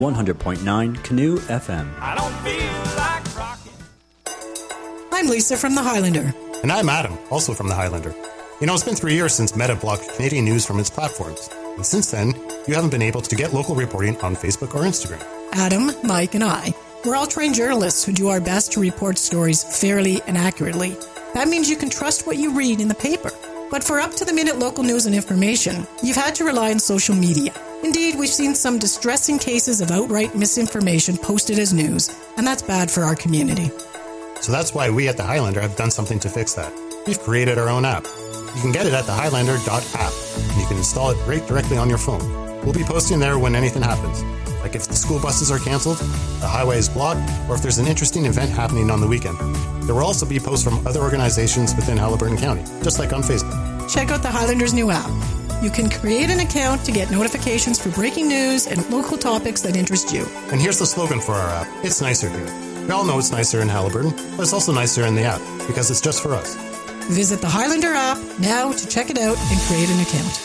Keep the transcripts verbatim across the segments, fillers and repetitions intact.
one hundred point nine Canoe F M. I don't feel like rocking. I'm Lisa from The Highlander. And I'm Adam, also from The Highlander. You know, it's been three years since Meta blocked Canadian news from its platforms. And since then, you haven't been able to get local reporting on Facebook or Instagram. Adam, Mike, and I, we're all trained journalists who do our best to report stories fairly and accurately. That means you can trust what you read in the paper. But for up-to-the-minute local news and information, you've had to rely on social media. Indeed, we've seen some distressing cases of outright misinformation posted as news, and that's bad for our community. So that's why we at The Highlander have done something to fix that. We've created our own app. You can get it at the highlander dot app, and you can install it right directly on your phone. We'll be posting there when anything happens, like if the school buses are cancelled, the highway is blocked, or if there's an interesting event happening on the weekend. There will also be posts from other organizations within Haliburton County, just like on Facebook. Check out the Highlander's new app. You can create an account to get notifications for breaking news and local topics that interest you. And here's the slogan for our app. It's nicer here. We all know it's nicer in Haliburton, but it's also nicer in the app, because it's just for us. Visit the Highlander app now to check it out and create an account.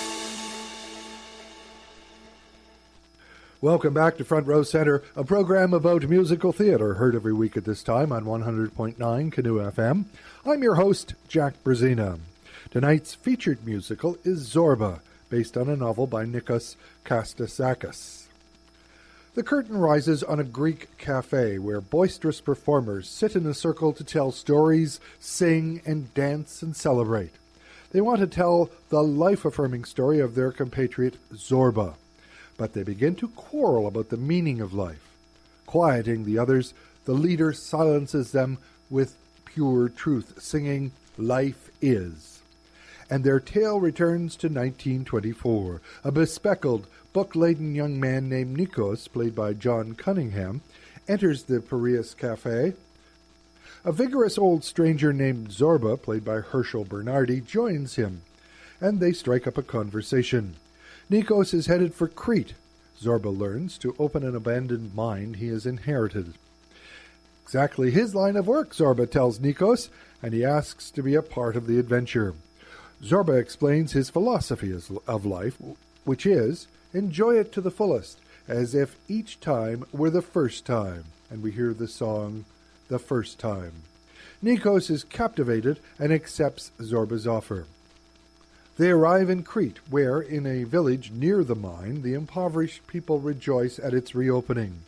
Welcome back to Front Row Center, a program about musical theater heard every week at this time on one hundred point nine Canoe F M. I'm your host, Jack Brzezina. Tonight's featured musical is Zorba, based on a novel by Nikos Kastasakis. The curtain rises on a Greek cafe where boisterous performers sit in a circle to tell stories, sing, and dance and celebrate. They want to tell the life-affirming story of their compatriot Zorba, but they begin to quarrel about the meaning of life. Quieting the others, the leader silences them with pure truth, singing, "Life is." And their tale returns to nineteen twenty-four. A bespectacled, book-laden young man named Nikos, played by John Cunningham, enters the Piraeus Cafe. A vigorous old stranger named Zorba, played by Herschel Bernardi, joins him, and they strike up a conversation. Nikos is headed for Crete. Zorba learns to open an abandoned mine he has inherited. Exactly his line of work, Zorba tells Nikos, and he asks to be a part of the adventure. Zorba explains his philosophy of life, which is, enjoy it to the fullest, as if each time were the first time. And we hear the song, The First Time. Nikos is captivated and accepts Zorba's offer. They arrive in Crete, where, in a village near the mine, the impoverished people rejoice at its reopening.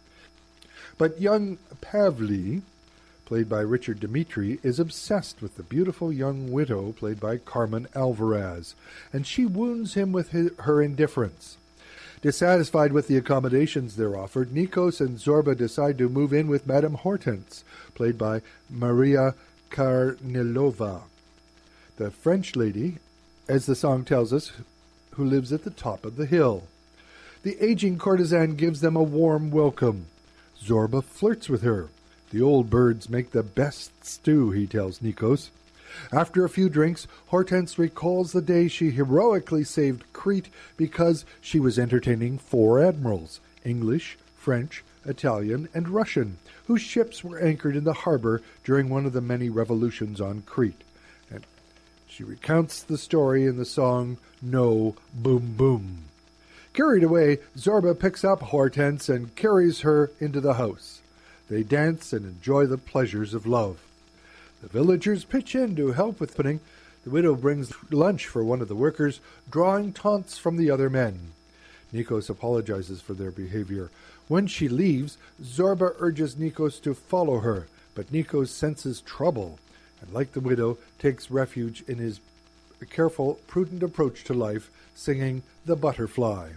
But young Pavli, played by Richard Dimitri, is obsessed with the beautiful young widow, played by Carmen Alvarez, and she wounds him with his, her indifference. Dissatisfied with the accommodations they're offered, Nikos and Zorba decide to move in with Madame Hortense, played by Maria Karnilova, the French lady, as the song tells us, who lives at the top of the hill. The aging courtesan gives them a warm welcome. Zorba flirts with her. The old birds make the best stew, he tells Nikos. After a few drinks, Hortense recalls the day she heroically saved Crete because she was entertaining four admirals, English, French, Italian, and Russian, whose ships were anchored in the harbor during one of the many revolutions on Crete. And she recounts the story in the song No Boom Boom. Carried away, Zorba picks up Hortense and carries her into the house. They dance and enjoy the pleasures of love. The villagers pitch in to help with opening. The widow brings lunch for one of the workers, drawing taunts from the other men. Nikos apologizes for their behavior. When she leaves, Zorba urges Nikos to follow her, but Nikos senses trouble, and like the widow, takes refuge in his careful, prudent approach to life, singing The Butterfly.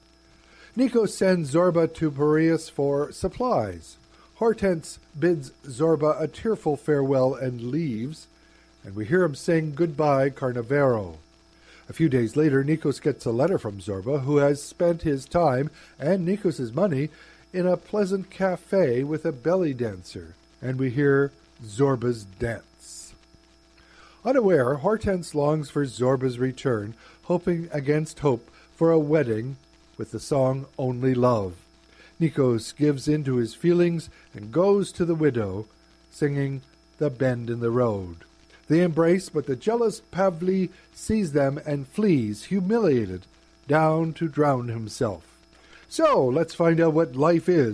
Nikos sends Zorba to Piraeus for supplies. Hortense bids Zorba a tearful farewell and leaves, and we hear him sing Goodbye, Carnavero. A few days later, Nikos gets a letter from Zorba, who has spent his time and Nikos' money in a pleasant cafe with a belly dancer, and we hear Zorba's dance. Unaware, Hortense longs for Zorba's return, hoping against hope for a wedding with the song Only Love. Nikos gives in to his feelings and goes to the widow, singing The Bend in the Road. They embrace, but the jealous Pavli sees them and flees, humiliated, down to drown himself. So let's find out what life is